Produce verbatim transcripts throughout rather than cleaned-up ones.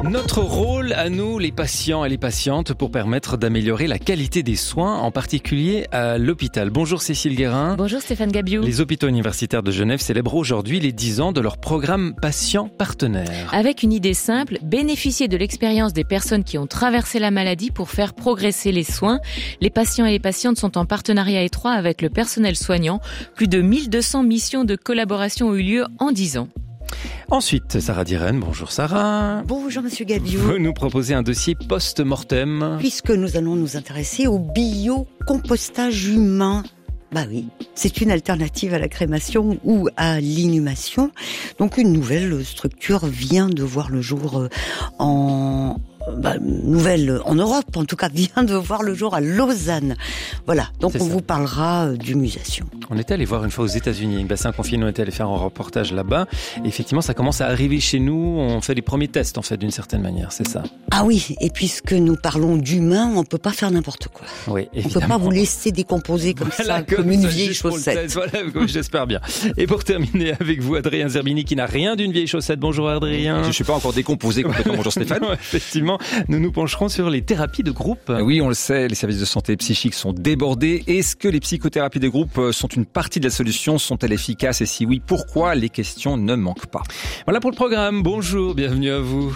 Notre rôle à nous, les patients et les patientes, pour permettre d'améliorer la qualité des soins, en particulier à l'hôpital. Bonjour Cécile Guérin. Bonjour Stéphane Gabiou. Les hôpitaux universitaires de Genève célèbrent aujourd'hui les dix ans de leur programme patient partenaire. Avec une idée simple, bénéficier de l'expérience des personnes qui ont traversé la maladie pour faire progresser les soins. Les patients et les patientes sont en partenariat étroit avec le personnel soignant. Plus de mille deux cents missions de collaboration ont eu lieu en dix ans. Ensuite, Sarah Diren. Bonjour Sarah. Bonjour Monsieur Gabiou. Vous nous proposez un dossier post-mortem. Puisque nous allons nous intéresser au biocompostage humain. Bah oui, c'est une alternative à la crémation ou à l'inhumation. Donc une nouvelle structure vient de voir le jour en... Bah, nouvelle en Europe, en tout cas, vient de voir le jour à Lausanne. Voilà, donc c'est on ça. Vous parlera euh, d'humusation. On était allé voir une fois aux États-Unis, Bassin Confiné, on était allé faire un reportage là-bas. Et effectivement, ça commence à arriver chez nous. On fait les premiers tests, en fait, d'une certaine manière, c'est ça. Ah oui, et puisque nous parlons d'humain, on peut pas faire n'importe quoi. Oui, évidemment. On peut pas vous laisser décomposer comme voilà, ça, comme, comme une ça, vieille chaussette. Voilà, j'espère bien. Et pour terminer avec vous, Adrien Zerbini, qui n'a rien d'une vieille chaussette. Bonjour Adrien. Je suis pas encore décomposé complètement. Bonjour Stéphane. Ouais, effectivement, nous nous penchons sur les thérapies de groupe. Oui, on le sait, les services de santé psychique sont débordés. Est-ce que les psychothérapies de groupe sont une partie de la solution? Sont-elles efficaces? Et si oui, pourquoi? Les questions ne manquent pas. Voilà pour le programme. Bonjour, bienvenue à vous.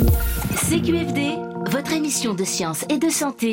C Q F D, votre émission de sciences et de santé.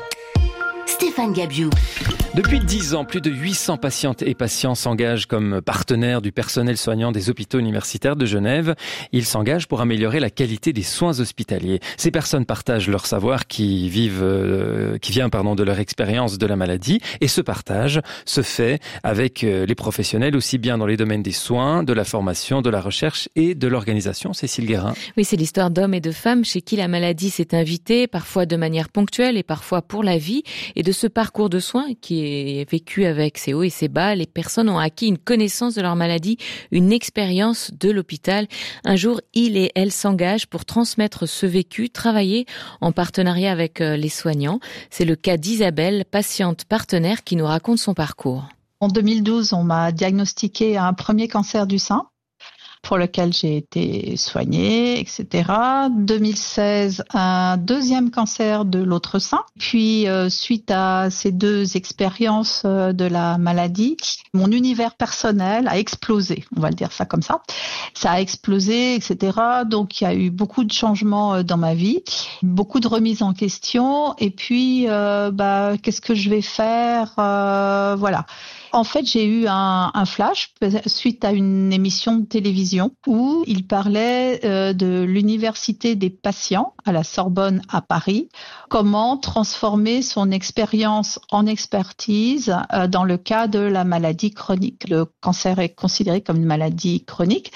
Stéphane Gabiou. Depuis dix ans, plus de huit cents patientes et patients s'engagent comme partenaires du personnel soignant des hôpitaux universitaires de Genève. Ils s'engagent pour améliorer la qualité des soins hospitaliers. Ces personnes partagent leur savoir qui vivent, euh, qui vient, pardon, de leur expérience de la maladie. Et ce partage se fait avec les professionnels aussi bien dans les domaines des soins, de la formation, de la recherche et de l'organisation. Cécile Guérin. Oui, c'est l'histoire d'hommes et de femmes chez qui la maladie s'est invitée, parfois de manière ponctuelle et parfois pour la vie. Et de ce parcours de soins qui est vécu avec ses hauts et ses bas, les personnes ont acquis une connaissance de leur maladie, une expérience de l'hôpital. Un jour, ils et elles s'engagent pour transmettre ce vécu, travailler en partenariat avec les soignants. C'est le cas d'Isabelle, patiente partenaire, qui nous raconte son parcours. En deux mille douze, on m'a diagnostiqué un premier cancer du sein, pour lequel j'ai été soignée, et cetera. deux mille seize, un deuxième cancer de l'autre sein. Puis, euh, suite à ces deux expériences euh, de la maladie, mon univers personnel a explosé, on va le dire ça comme ça. Ça a explosé, et cetera. Donc, il y a eu beaucoup de changements euh, dans ma vie, beaucoup de remises en question. Et puis, euh, bah, qu'est-ce que je vais faire euh, Voilà. En fait, j'ai eu un, un flash suite à une émission de télévision où il parlait euh, de l'université des patients à la Sorbonne à Paris, comment transformer son expérience en expertise euh, dans le cas de la maladie chronique. Le cancer est considéré comme une maladie chronique.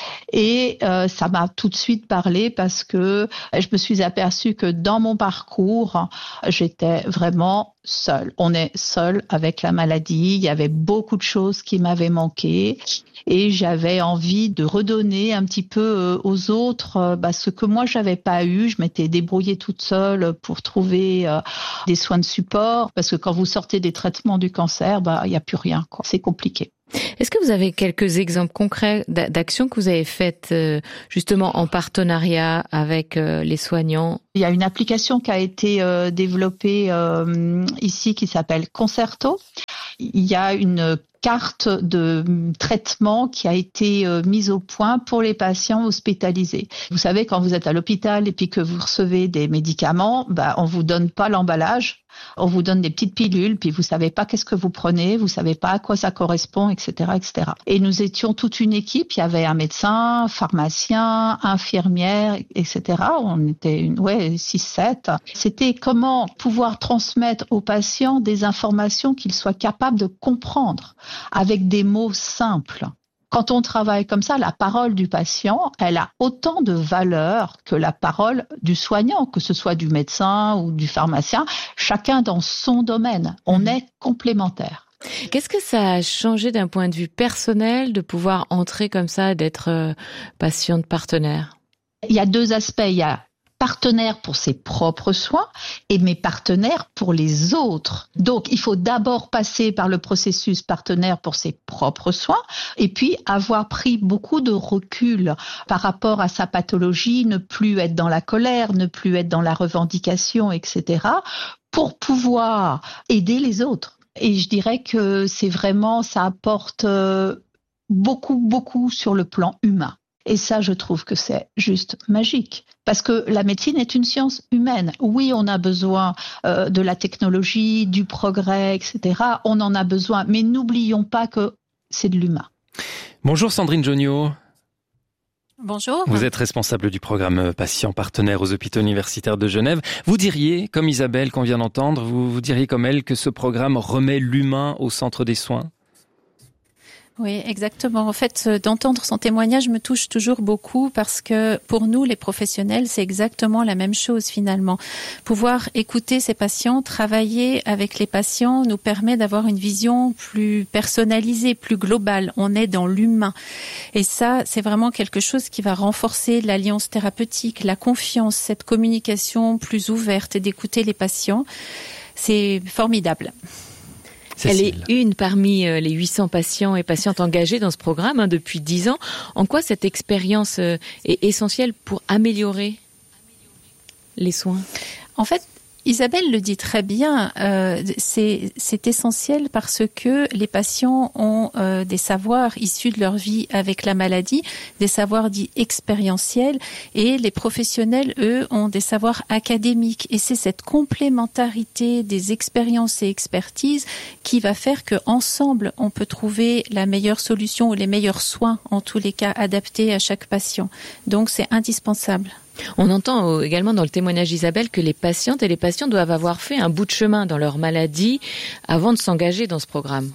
Et euh, ça m'a tout de suite parlé parce que je me suis aperçue que dans mon parcours, j'étais vraiment seule. On est seul avec la maladie. Il y avait beaucoup de choses qui m'avaient manqué et j'avais envie de redonner un petit peu aux autres bah, ce que moi j'avais pas eu. Je m'étais débrouillée toute seule pour trouver euh, des soins de support parce que quand vous sortez des traitements du cancer, bah il y a plus rien, quoi. C'est compliqué. Est-ce que vous avez quelques exemples concrets d'actions que vous avez faites justement en partenariat avec les soignants? Il y a une application qui a été euh, développée euh, ici qui s'appelle Concerto. Il y a une carte de traitement qui a été euh, mise au point pour les patients hospitalisés. Vous savez, quand vous êtes à l'hôpital et puis que vous recevez des médicaments, bah, on vous donne pas l'emballage, on vous donne des petites pilules, puis vous savez pas qu'est-ce que vous prenez, vous savez pas à quoi ça correspond, et cetera, et cetera. Et nous étions toute une équipe, il y avait un médecin, un pharmacien, infirmière, et cetera. On était une, ouais, six, sept. C'était comment pouvoir transmettre aux patients des informations qu'ils soient capables de comprendre avec des mots simples. Quand on travaille comme ça, la parole du patient, elle a autant de valeur que la parole du soignant, que ce soit du médecin ou du pharmacien, chacun dans son domaine. On est complémentaires. Qu'est-ce que ça a changé d'un point de vue personnel de pouvoir entrer comme ça, d'être patiente partenaire? Il y a deux aspects. Il y a partenaire pour ses propres soins et mes partenaires pour les autres. Donc, il faut d'abord passer par le processus partenaire pour ses propres soins et puis avoir pris beaucoup de recul par rapport à sa pathologie, ne plus être dans la colère, ne plus être dans la revendication, et cetera, pour pouvoir aider les autres. Et je dirais que c'est vraiment, ça apporte beaucoup, beaucoup sur le plan humain. Et ça, je trouve que c'est juste magique. Parce que la médecine est une science humaine. Oui, on a besoin euh, de la technologie, du progrès, et cetera. On en a besoin. Mais n'oublions pas que c'est de l'humain. Bonjour Sandrine Jonio. Bonjour. Vous êtes responsable du programme Patients Partenaires aux hôpitaux universitaires de Genève. Vous diriez, comme Isabelle qu'on vient d'entendre, vous, vous diriez comme elle que ce programme remet l'humain au centre des soins ? Oui, exactement. En fait, d'entendre son témoignage me touche toujours beaucoup parce que pour nous, les professionnels, c'est exactement la même chose finalement. Pouvoir écouter ces patients, travailler avec les patients nous permet d'avoir une vision plus personnalisée, plus globale. On est dans l'humain. Et ça, c'est vraiment quelque chose qui va renforcer l'alliance thérapeutique, la confiance, cette communication plus ouverte et d'écouter les patients. C'est formidable. Cécile. Elle est une parmi les huit cents patients et patientes engagés dans ce programme hein, depuis dix ans. En quoi cette expérience est essentielle pour améliorer les soins ? En fait, Isabelle le dit très bien, euh, c'est, c'est essentiel parce que les patients ont euh, des savoirs issus de leur vie avec la maladie, des savoirs dits expérientiels, et les professionnels, eux, ont des savoirs académiques. Et c'est cette complémentarité des expériences et expertises qui va faire qu'ensemble, on peut trouver la meilleure solution ou les meilleurs soins, en tous les cas, adaptés à chaque patient. Donc, c'est indispensable. On entend également dans le témoignage d'Isabelle que les patientes et les patients doivent avoir fait un bout de chemin dans leur maladie avant de s'engager dans ce programme.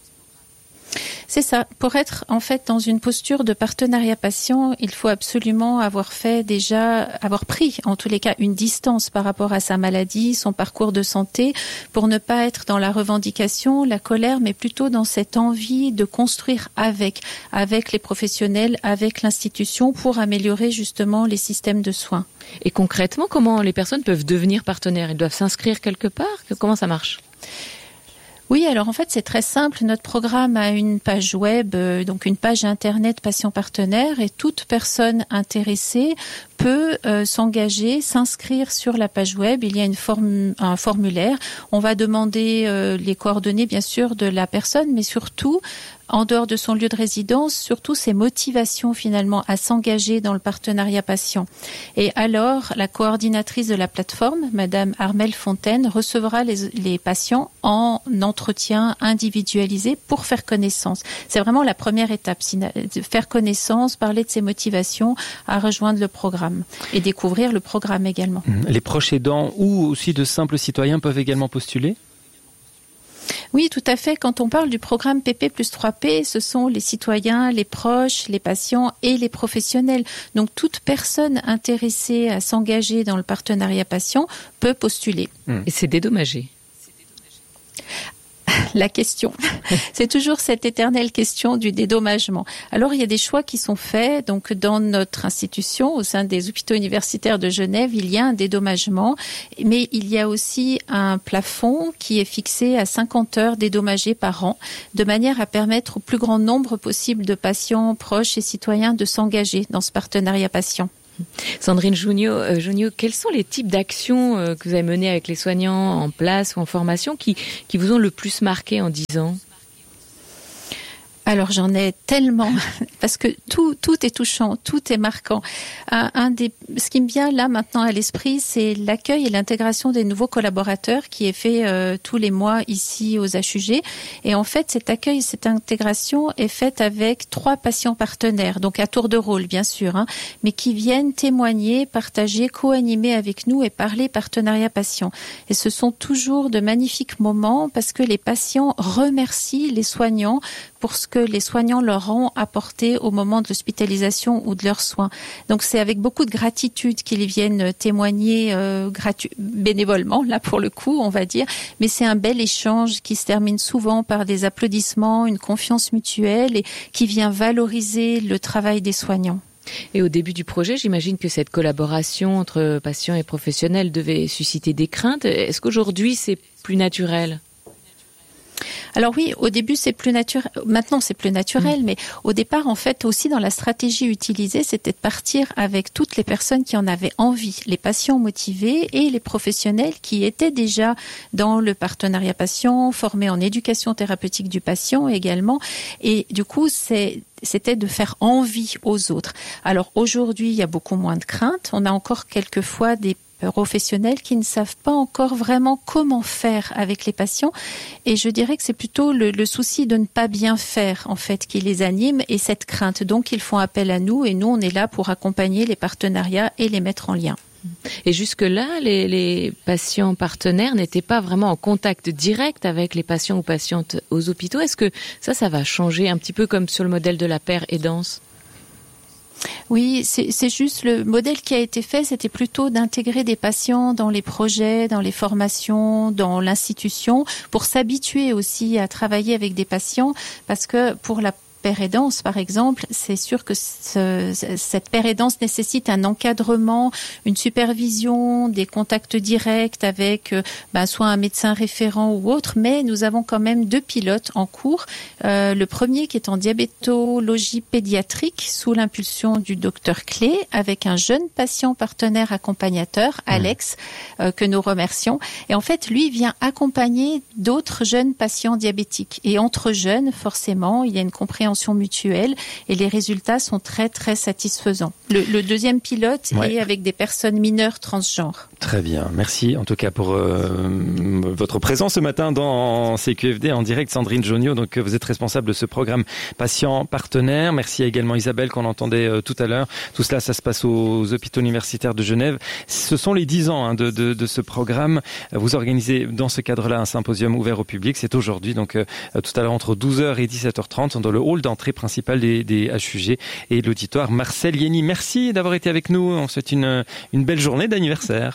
C'est ça. Pour être en fait dans une posture de partenariat patient, il faut absolument avoir fait déjà, avoir pris en tous les cas une distance par rapport à sa maladie, son parcours de santé, pour ne pas être dans la revendication, la colère, mais plutôt dans cette envie de construire avec, avec les professionnels, avec l'institution, pour améliorer justement les systèmes de soins. Et concrètement, comment les personnes peuvent devenir partenaires ? Ils doivent s'inscrire quelque part ? Comment ça marche ? Oui, alors en fait c'est très simple. Notre programme a une page web, euh, donc une page internet patient partenaire, et toute personne intéressée peut euh, s'engager, s'inscrire sur la page web. Il y a une forme, un formulaire. On va demander euh, les coordonnées bien sûr de la personne, mais surtout en dehors de son lieu de résidence, surtout ses motivations finalement à s'engager dans le partenariat patient. Et alors, la coordinatrice de la plateforme, Madame Armelle Fontaine, recevra les, les patients en entretien individualisé pour faire connaissance. C'est vraiment la première étape, faire connaissance, parler de ses motivations à rejoindre le programme et découvrir le programme également. Les proches aidants ou aussi de simples citoyens peuvent également postuler ? Oui, tout à fait. Quand on parle du programme P P plus trois P, ce sont les citoyens, les proches, les patients et les professionnels. Donc, toute personne intéressée à s'engager dans le partenariat patient peut postuler. Et c'est dédommagé. La question. C'est toujours cette éternelle question du dédommagement. Alors, il y a des choix qui sont faits. Donc, dans notre institution, au sein des hôpitaux universitaires de Genève, il y a un dédommagement. Mais il y a aussi un plafond qui est fixé à cinquante heures dédommagées par an, de manière à permettre au plus grand nombre possible de patients, proches et citoyens de s'engager dans ce partenariat patient. Sandrine Jonio, euh, Jonio, quels sont les types d'actions euh, que vous avez menées avec les soignants en place ou en formation qui, qui vous ont le plus marqué en dix ans ? Alors j'en ai tellement, parce que tout tout est touchant, tout est marquant. Un, un des, ce qui me vient là maintenant à l'esprit, c'est l'accueil et l'intégration des nouveaux collaborateurs qui est fait euh, tous les mois ici aux H U G. Et en fait, cet accueil et cette intégration est faite avec trois patients partenaires, donc à tour de rôle bien sûr, hein, mais qui viennent témoigner, partager, co-animer avec nous et parler partenariat patient. Et ce sont toujours de magnifiques moments parce que les patients remercient les soignants pour ce que les soignants leur ont apporté au moment de l'hospitalisation ou de leurs soins. Donc c'est avec beaucoup de gratitude qu'ils viennent témoigner euh, gratu- bénévolement, là pour le coup, on va dire. Mais c'est un bel échange qui se termine souvent par des applaudissements, une confiance mutuelle et qui vient valoriser le travail des soignants. Et au début du projet, j'imagine que cette collaboration entre patients et professionnels devait susciter des craintes. Est-ce qu'aujourd'hui, c'est plus naturel ? Alors oui, au début c'est plus naturel. Maintenant c'est plus naturel, mmh. mais au départ en fait aussi dans la stratégie utilisée, c'était de partir avec toutes les personnes qui en avaient envie, les patients motivés et les professionnels qui étaient déjà dans le partenariat patient, formés en éducation thérapeutique du patient également. Et du coup c'est c'était de faire envie aux autres. Alors aujourd'hui il y a beaucoup moins de craintes. On a encore quelquefois des professionnels qui ne savent pas encore vraiment comment faire avec les patients, et je dirais que c'est plutôt le, le souci de ne pas bien faire en fait qui les anime et cette crainte. Donc ils font appel à nous et nous on est là pour accompagner les partenariats et les mettre en lien. Et jusque-là, les, les patients partenaires n'étaient pas vraiment en contact direct avec les patients ou patientes aux hôpitaux. Est-ce que ça, ça va changer un petit peu comme sur le modèle de la paire aidance ? Oui, c'est, c'est juste le modèle qui a été fait, c'était plutôt d'intégrer des patients dans les projets, dans les formations, dans l'institution, pour s'habituer aussi à travailler avec des patients, parce que pour la paire aidance, par exemple, c'est sûr que ce, cette paire aidance nécessite un encadrement, une supervision, des contacts directs avec euh, ben, soit un médecin référent ou autre, mais nous avons quand même deux pilotes en cours. Euh, le premier qui est en diabétologie pédiatrique sous l'impulsion du docteur Clé, avec un jeune patient partenaire accompagnateur, Alex, mmh. euh, que nous remercions. Et en fait, lui vient accompagner d'autres jeunes patients diabétiques. Et entre jeunes, forcément, il y a une compréhension mutuelle et les résultats sont très très satisfaisants. Le, le deuxième pilote ouais. est avec des personnes mineures transgenres. Très bien, merci en tout cas pour euh, votre présence ce matin dans C Q F D en direct. Sandrine Jonio, donc vous êtes responsable de ce programme patient partenaire. Merci également Isabelle qu'on entendait euh, tout à l'heure. Tout cela, ça se passe aux hôpitaux universitaires de Genève. Ce sont les dix ans hein, de, de, de ce programme. Vous organisez dans ce cadre-là un symposium ouvert au public. C'est aujourd'hui, donc euh, tout à l'heure entre douze heures et dix-sept heures trente dans le hall d'entrée principale des, des H U G et l'auditoire Marcel Yenny. Merci d'avoir été avec nous. On souhaite une, une belle journée d'anniversaire.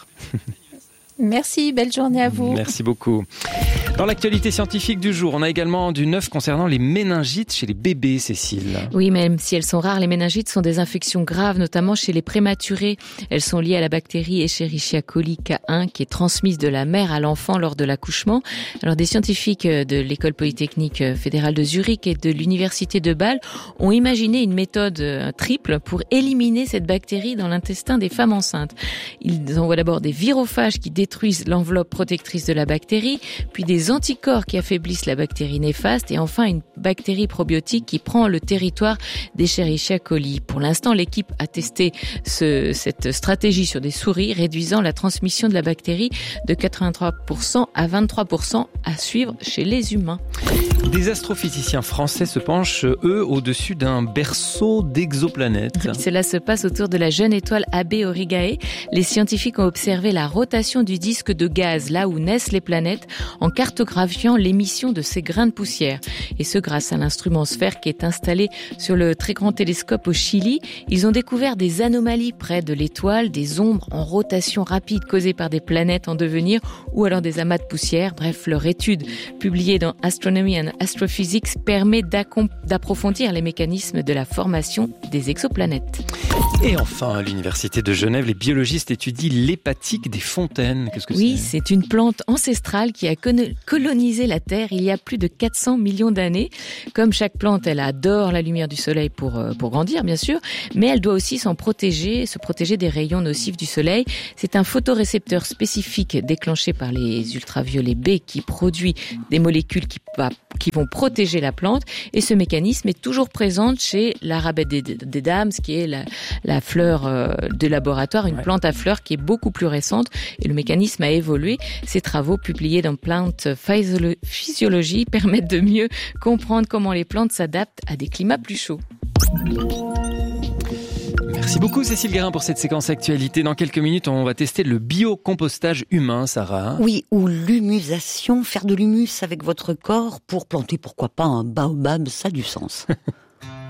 Merci, belle journée à vous. Merci beaucoup. Dans l'actualité scientifique du jour, on a également du neuf concernant les méningites chez les bébés, Cécile. Oui, même si elles sont rares, les méningites sont des infections graves, notamment chez les prématurés. Elles sont liées à la bactérie Escherichia coli K un qui est transmise de la mère à l'enfant lors de l'accouchement. Alors, des scientifiques de l'École polytechnique fédérale de Zurich et de l'Université de Bâle ont imaginé une méthode triple pour éliminer cette bactérie dans l'intestin des femmes enceintes. Ils envoient d'abord des virophages qui détruisent l'enveloppe protectrice de la bactérie, puis des anticorps qui affaiblissent la bactérie néfaste et enfin une bactérie probiotique qui prend le territoire d'Escherichia coli. Pour l'instant, l'équipe a testé ce, cette stratégie sur des souris, réduisant la transmission de la bactérie de quatre-vingt-trois pour cent à vingt-trois pour cent à suivre chez les humains. Des astrophysiciens français se penchent, eux, au-dessus d'un berceau d'exoplanètes. Cela se passe autour de la jeune étoile A B Aurigae. Les scientifiques ont observé la rotation du disque de gaz, là où naissent les planètes, en cartographiant l'émission de ces grains de poussière. Et ce, grâce à l'instrument sphère qui est installé sur le très grand télescope au Chili. Ils ont découvert des anomalies près de l'étoile, des ombres en rotation rapide causées par des planètes en devenir ou alors des amas de poussière. Bref, leur étude, publiée dans Astronomy and Astrophysics, permet d'approfondir les mécanismes de la formation des exoplanètes. Et enfin, à l'Université de Genève, les biologistes étudient l'hépatique des fontaines. Qu'est-ce que oui, c'est ? c'est une plante ancestrale qui a colonisé la Terre il y a plus de quatre cents millions d'années. Comme chaque plante, elle adore la lumière du soleil pour, pour grandir, bien sûr, mais elle doit aussi s'en protéger, se protéger des rayons nocifs du soleil. C'est un photorécepteur spécifique déclenché par les ultraviolets B qui produit des molécules qui, qui vont protéger la plante. Et ce mécanisme est toujours présent chez l'arabette des, des dames, ce qui est la, la fleur euh, de laboratoire, une ouais. plante à fleurs qui est beaucoup plus récente. Et le mécanisme a évolué. Ces travaux publiés dans Plant Physiology permettent de mieux comprendre comment les plantes s'adaptent à des climats plus chauds. Merci beaucoup Cécile Guérin pour cette séquence actualité. Dans quelques minutes, on va tester le biocompostage humain, Sarah. Oui, ou l'humusation, faire de l'humus avec votre corps pour planter, pourquoi pas, un baobab, ça a du sens.